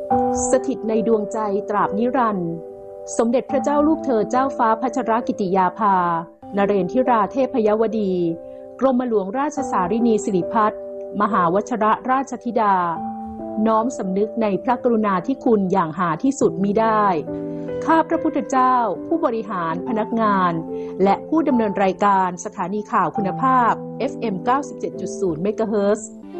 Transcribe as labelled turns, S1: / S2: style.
S1: สถิตในดวงใจตราบนิรันดร์สมเด็จพระเจ้าลูกเธอเจ้าฟ้าพัชรกิติยาภานเรนทิราเทพยวดี กรมหลวงราชสารินีสิริพัฒน์มหาวชรราชธิดาน้อมสำนึกในพระกรุณาธิคุณอย่างหาที่สุดมิได้ข้าพระพุทธเจ้าผู้บริหารพนักงานและผู้ดำเนินรายการสถานีข่าวคุณภาพ FM 97.0 เมกะเฮิรตซ์